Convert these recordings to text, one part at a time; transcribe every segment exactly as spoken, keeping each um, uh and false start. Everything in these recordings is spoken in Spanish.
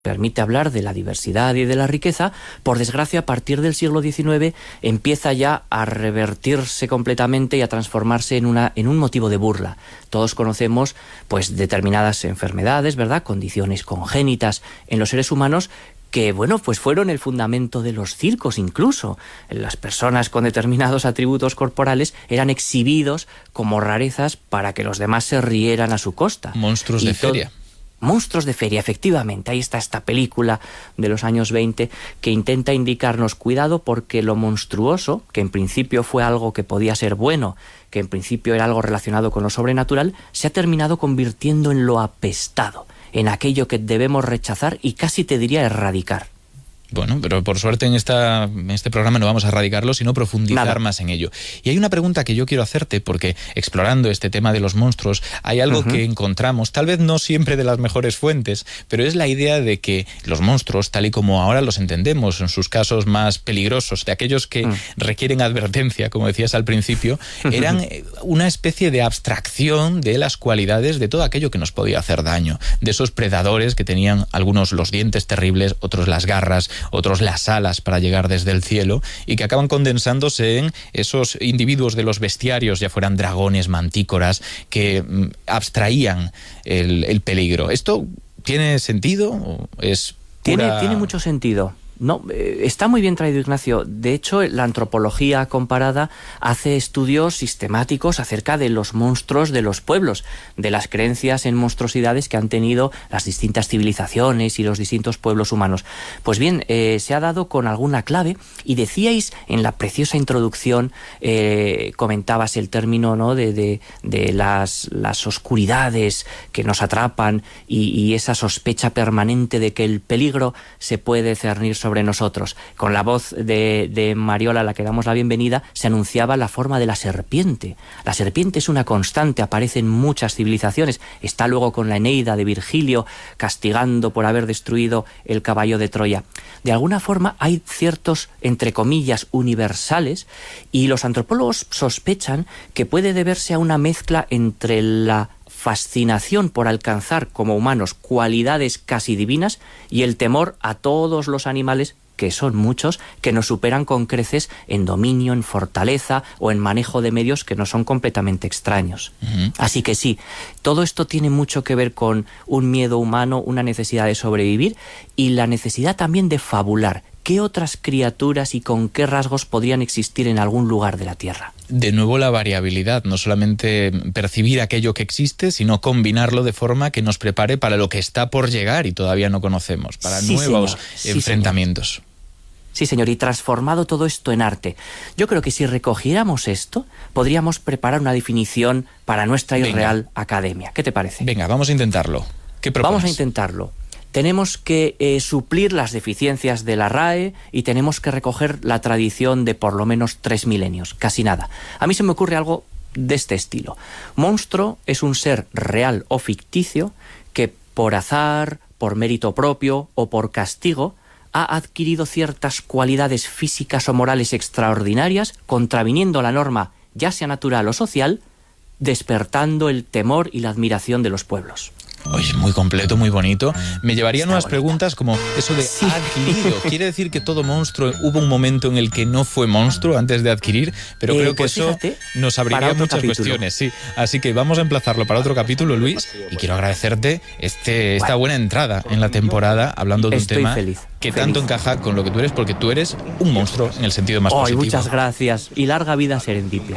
permite hablar de la diversidad y de la riqueza, por desgracia, a partir del siglo diecinueve empieza ya a revertirse completamente y a transformarse en, una, en un motivo de burla. Todos conocemos pues determinadas enfermedades, ¿verdad?, condiciones congénitas en los seres humanos que, bueno, pues fueron el fundamento de los circos incluso. Las personas con determinados atributos corporales eran exhibidos como rarezas para que los demás se rieran a su costa. Monstruos de feria. Monstruos de feria, efectivamente. Ahí está esta película de los años veinte que intenta indicarnos cuidado porque lo monstruoso, que en principio fue algo que podía ser bueno, que en principio era algo relacionado con lo sobrenatural, se ha terminado convirtiendo en lo apestado, en aquello que debemos rechazar y casi te diría erradicar. Bueno, pero por suerte en, esta, en este programa no vamos a erradicarlo, sino profundizar Nada. más en ello. Y hay una pregunta que yo quiero hacerte, porque explorando este tema de los monstruos, hay algo uh-huh. que encontramos, tal vez no siempre de las mejores fuentes, pero es la idea de que los monstruos, tal y como ahora los entendemos, en sus casos más peligrosos, de aquellos que uh-huh. requieren advertencia, como decías al principio, eran una especie de abstracción de las cualidades de todo aquello que nos podía hacer daño, de esos predadores que tenían algunos los dientes terribles, otros las garras, otros las alas para llegar desde el cielo, y que acaban condensándose en esos individuos de los bestiarios, ya fueran dragones, mantícoras, que mm, abstraían el, el peligro. ¿Esto tiene sentido o es pura... Tiene, tiene mucho sentido. No, está muy bien traído, Ignacio. De hecho, la antropología comparada hace estudios sistemáticos acerca de los monstruos de los pueblos, de las creencias en monstruosidades que han tenido las distintas civilizaciones y los distintos pueblos humanos. Pues bien, eh, se ha dado con alguna clave, y decíais en la preciosa introducción, eh, comentabas el término, ¿no?, de, de, de las, las oscuridades que nos atrapan y, y esa sospecha permanente de que el peligro se puede cernir sobre sobre nosotros. Con la voz de, de Mariola, a la que damos la bienvenida, se anunciaba la forma de la serpiente. La serpiente es una constante, aparece en muchas civilizaciones. Está luego con la Eneida de Virgilio, castigando por haber destruido el caballo de Troya. De alguna forma hay ciertos, entre comillas, universales, y los antropólogos sospechan que puede deberse a una mezcla entre la fascinación por alcanzar como humanos cualidades casi divinas y el temor a todos los animales, que son muchos, que nos superan con creces en dominio, en fortaleza o en manejo de medios que no son completamente extraños. Uh-huh. Así que sí, todo esto tiene mucho que ver con un miedo humano, una necesidad de sobrevivir y la necesidad también de fabular. ¿Qué otras criaturas y con qué rasgos podrían existir en algún lugar de la Tierra? De nuevo la variabilidad, no solamente percibir aquello que existe, sino combinarlo de forma que nos prepare para lo que está por llegar y todavía no conocemos, para sí, nuevos señor. enfrentamientos. Sí, señor. Sí, señor, y transformado todo esto en arte. Yo creo que si recogiéramos esto, podríamos preparar una definición para nuestra y Real Academia. ¿Qué te parece? Venga, vamos a intentarlo. ¿Qué propones? Vamos a intentarlo. Tenemos que eh, suplir las deficiencias de la R A E y tenemos que recoger la tradición de por lo menos tres milenios, casi nada. A mí se me ocurre algo de este estilo. Monstruo es un ser real o ficticio que por azar, por mérito propio o por castigo ha adquirido ciertas cualidades físicas o morales extraordinarias, contraviniendo la norma, ya sea natural o social, despertando el temor y la admiración de los pueblos. Oye, muy completo, muy bonito. Me llevarían Está unas bonita. preguntas como eso de Sí. adquirido. ¿Quiere decir que todo monstruo hubo un momento en el que no fue monstruo antes de adquirir? Pero Eh, creo que pues eso fíjate, nos abriría para otro muchas capítulo. cuestiones. Sí. Así que vamos a emplazarlo para otro capítulo, Luis. Y quiero agradecerte este, esta buena entrada en la temporada, hablando de un Estoy tema feliz, que feliz. tanto encaja con lo que tú eres, porque tú eres un monstruo en el sentido más Ay, positivo. muchas gracias. Y larga vida Serendipia.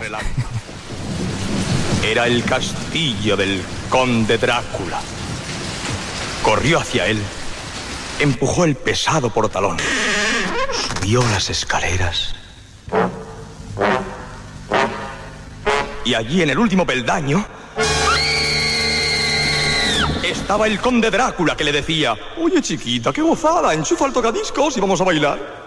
Era el castillo del conde Drácula. Corrió hacia él, empujó el pesado portalón, subió las escaleras. Y allí, en el último peldaño, estaba el conde Drácula, que le decía: oye, chiquita, qué gozada, enchufa el tocadiscos y vamos a bailar.